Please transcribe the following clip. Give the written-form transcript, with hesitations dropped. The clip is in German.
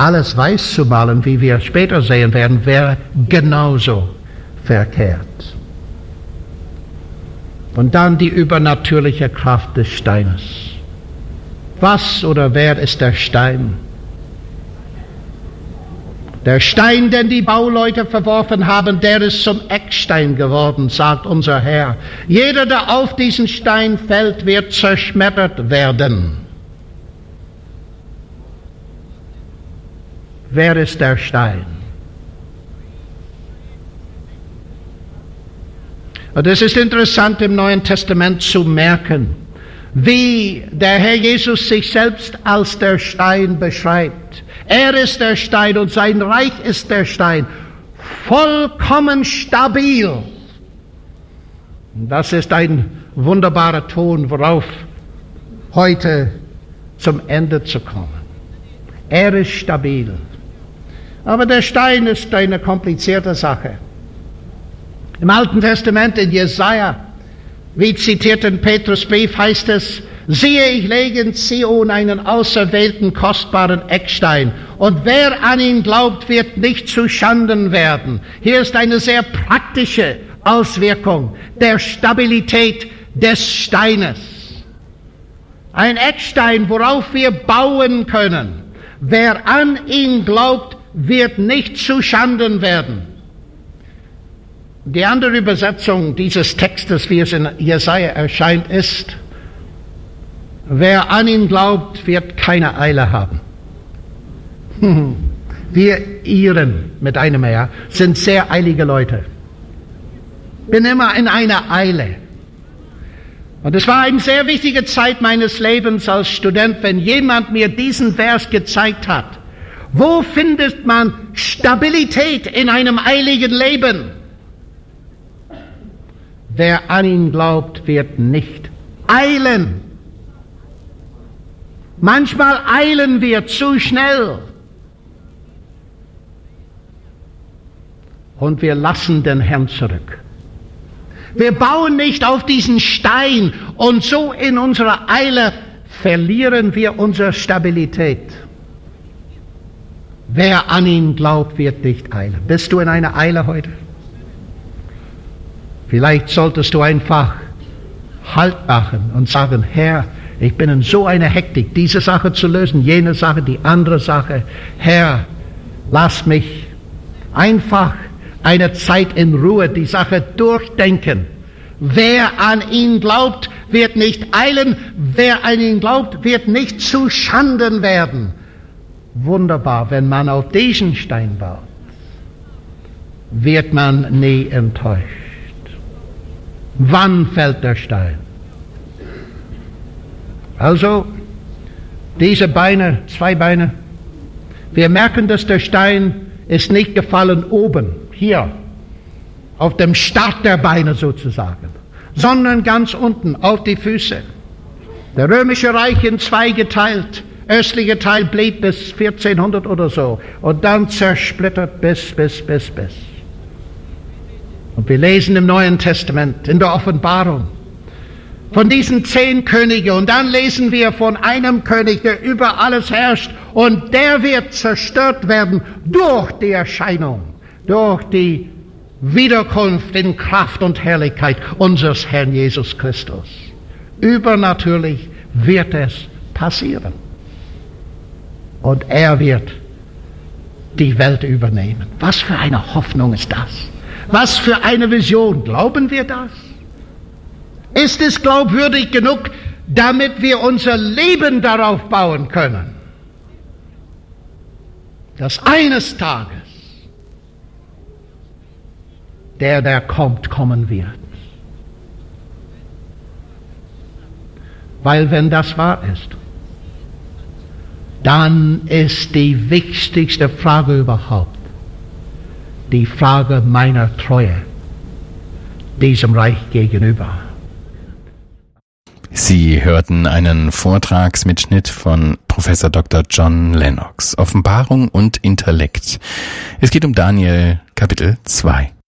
alles weiß zu malen, wie wir später sehen werden, wäre genauso verkehrt. Und dann die übernatürliche Kraft des Steines. Was oder wer ist der Stein? Der Stein, den die Bauleute verworfen haben, der ist zum Eckstein geworden, sagt unser Herr. Jeder, der auf diesen Stein fällt, wird zerschmettert werden. Wer ist der Stein? Und es ist interessant im Neuen Testament zu merken, wie der Herr Jesus sich selbst als der Stein beschreibt. Er ist der Stein und sein Reich ist der Stein. Vollkommen stabil. Und das ist ein wunderbarer Ton, worauf heute zum Ende zu kommen. Er ist stabil. Aber der Stein ist eine komplizierte Sache. Im Alten Testament in Jesaja, wie zitiert in Petrusbrief, heißt es: Siehe, ich lege in Zion einen auserwählten, kostbaren Eckstein, und wer an ihn glaubt, wird nicht zu Schanden werden. Hier ist eine sehr praktische Auswirkung der Stabilität des Steines. Ein Eckstein, worauf wir bauen können. Wer an ihn glaubt, wird nicht zu Schanden werden. Die andere Übersetzung dieses Textes, wie es in Jesaja erscheint, ist: Wer an ihn glaubt, wird keine Eile haben. Wir Iren mit einem R sind sehr eilige Leute. Bin immer in einer Eile. Und es war eine sehr wichtige Zeit meines Lebens als Student, wenn jemand mir diesen Vers gezeigt hat. Wo findet man Stabilität in einem eiligen Leben? Wer an ihn glaubt, wird nicht eilen. Manchmal eilen wir zu schnell. Und wir lassen den Herrn zurück. Wir bauen nicht auf diesen Stein und so in unserer Eile verlieren wir unsere Stabilität. Wer an ihn glaubt, wird nicht eilen. Bist du in einer Eile heute? Vielleicht solltest du einfach Halt machen und sagen: Herr, ich bin in so einer Hektik, diese Sache zu lösen, jene Sache, die andere Sache. Herr, lass mich einfach eine Zeit in Ruhe die Sache durchdenken. Wer an ihn glaubt, wird nicht eilen. Wer an ihn glaubt, wird nicht zu Schanden werden. Wunderbar, wenn man auf diesen Stein baut, wird man nie enttäuscht. Wann fällt der Stein? Also, diese Beine, 2 Beine, wir merken, dass der Stein ist nicht gefallen oben, hier, auf dem Start der Beine sozusagen, sondern ganz unten, auf die Füße. Der römische Reich in 2 geteilt. Östliche Teil blieb bis 1400 oder so und dann zersplittert bis. Und wir lesen im Neuen Testament, in der Offenbarung, von diesen 10 Königen, und dann lesen wir von einem König, der über alles herrscht, und der wird zerstört werden durch die Erscheinung, durch die Wiederkunft in Kraft und Herrlichkeit unseres Herrn Jesus Christus. Übernatürlich wird es passieren. Und er wird die Welt übernehmen. Was für eine Hoffnung ist das? Was für eine Vision. Glauben wir das? Ist es glaubwürdig genug, damit wir unser Leben darauf bauen können? Dass eines Tages der kommt, kommen wird. Weil wenn das wahr ist, dann ist die wichtigste Frage überhaupt die Frage meiner Treue diesem Reich gegenüber. Sie hörten einen Vortragsmitschnitt von Professor Dr. John Lennox, Offenbarung und Intellekt. Es geht um Daniel Kapitel 2.